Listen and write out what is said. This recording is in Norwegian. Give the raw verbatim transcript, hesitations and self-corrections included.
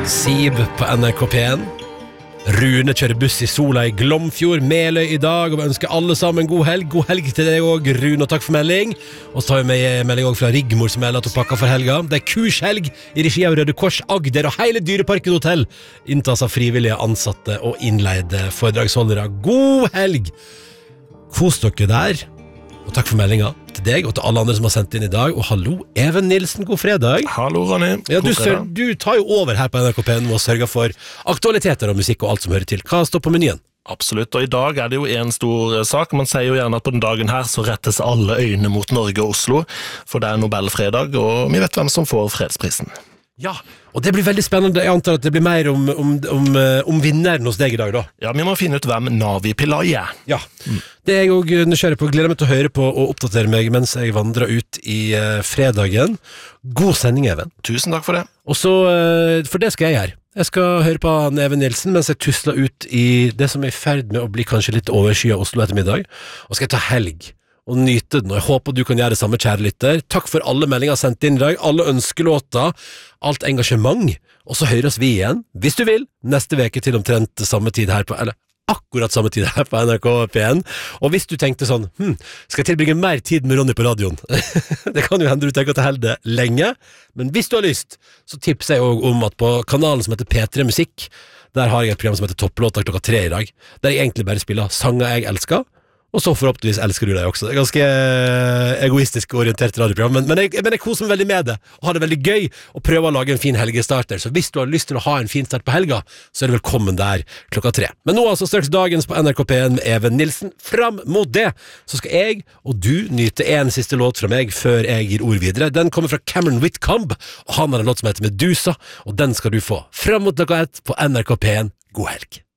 Siv på N R K P en. Rune kjører buss i sola i Glomfjord, Meløy i dag, og ønsker alle sammen god helg. God helg til deg også, Rune, og takk for melding. Og så tar vi med melding også fra Rigmor, som melder at hun pakker for helga. Det er kurshelg i regi av Røde Kors, Agder og hele Dyreparken Hotel. Inntas av frivillige ansatte og innleide foredragsholdere. God helg! Kos dere der. Og takk for meldinga til deg og til alle andre som har sendt inn i dag. Og hallo, Even Nilsen, god fredag. Hallo, Ronny. Ja, du, sør, du tar jo over her på N R K P en og sørger for aktualiteter og musikk og alt som hører til. Hva står på menyen? Absolutt, og i dag er det jo en stor sak. Man sier jo gjerne at på den dagen her så rettes alle øyne mot Norge og Oslo, for det er Nobelfredag, og vi vet hvem som får fredsprisen. Ja, og det blir veldig spennende. Jeg antar at det blir mer om, om, om, om vinneren hos deg i dag da. Ja, vi må finne ut hvem Navi Pillai er. Ja, mm. Det er jeg også nysgjerrig på. Gleder meg til å høre på og oppdatere meg mens jeg vandrer ut i uh, fredagen. God sending, Even. Tusen takk for det. Og så, uh, for det skal jeg gjøre. Jeg skal høre på Even Nilsen mens jeg tusler ut i det som er i ferd med å bli kanskje litt oversky av Oslo ettermiddag. Og skal jeg ta helg og nyte den, og jeg håper du kan gjøre det samme, kjære lytter. Takk for alle meldinger sendt inn i dag, alle ønskelåter, alt engasjement, og så høres vi igjen, hvis du vil, neste veke til omtrent samme tid her på, eller akkurat samme tid her på N R K P en. Og hvis du tenkte sånn, hm, skal jeg tilbringe mer tid med Ronny på radioen? Det kan jo hende du tenker at det holder lenge, men hvis du har lyst, så tipser jeg også om at på kanalen som heter P tre Musikk, der har jeg et program som heter Topplåter klokka tre i dag, der jeg egentlig bare spiller sanger jeg elsker, og så forhåpentligvis elsker du deg også. Det er ganske egoistisk orientert radioprogram, men, men, jeg, men jeg koser meg veldig med det, og har det veldig gøy, og prøver å lage en fin helgestarter. Så hvis du har lyst til å ha en fin start på helga, så er du velkommen der klokka tre. Men nå altså straks dagens på N R K P en med Even Nilsen. Fram mot det, så skal jeg og du nyte en siste låt fra meg før jeg gir ord videre. Den kommer fra Cameron Whitcomb, og han har en låt som heter Medusa, og den skal du få. Fram mot klokka ett på N R K P en. God helg!